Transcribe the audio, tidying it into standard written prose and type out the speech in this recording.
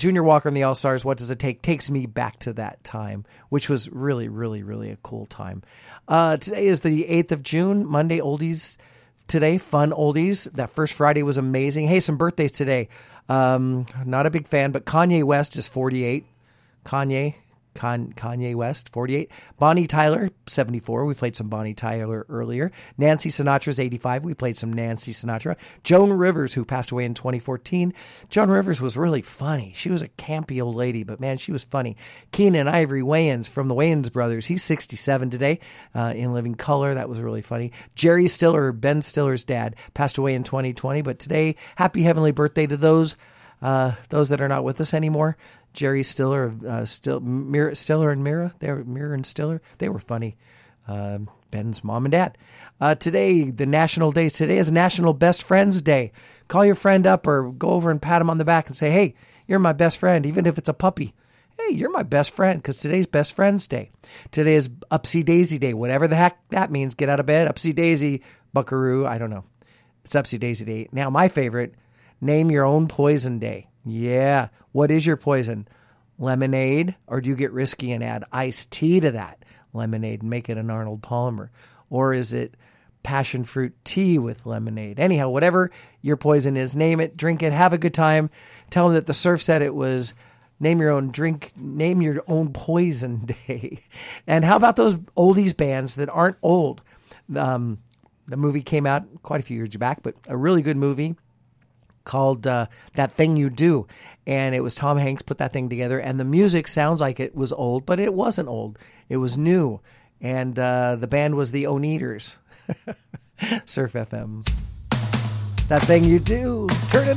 Junior Walker and the All-Stars, What Does It Take, takes me back to that time, which was really, really, really a cool time. Today is the 8th of June, Monday oldies today, fun oldies. That first Friday was amazing. Hey, some birthdays today. Not a big fan, but Kanye West is 48. Kanye West, 48. Bonnie Tyler, 74. We played some Bonnie Tyler earlier. Nancy Sinatra's 85. We played some Nancy Sinatra. Joan Rivers, who passed away in 2014. Joan Rivers was really funny. She was a campy old lady, but man, she was funny. Keenan Ivory Wayans from the Wayans brothers. He's 67 today in living color. That was really funny. Jerry Stiller, Ben Stiller's dad, passed away in 2020. But today, happy heavenly birthday to those that are not with us anymore. Jerry Stiller, Stiller and Mira, Mira and Stiller, they were funny. Ben's mom and dad. Today, the national day. Today is National Best Friends Day. Call your friend up or go over and pat him on the back and say, hey, you're my best friend, even if it's a puppy. Hey, you're my best friend, because today's Best Friends Day. Today is Upsy Daisy Day, whatever the heck that means. Get out of bed, Upsy Daisy, buckaroo, I don't know. It's Upsy Daisy Day. Now, my favorite, Name Your Own Poison Day. Yeah. What is your poison? Lemonade? Or do you get risky and add iced tea to that lemonade and make it an Arnold Palmer? Or is it passion fruit tea with lemonade? Anyhow, whatever your poison is, name it, drink it, have a good time. Tell them that the Surf said it was Name Your Own Poison Day. And how about those oldies bands that aren't old? The movie came out quite a few years back, but a really good movie called That Thing You Do. And it was Tom Hanks put that thing together. And the music sounds like it was old, but it wasn't old. It was new. And the band was the Oneaters. Surf FM. That Thing You Do. Turn it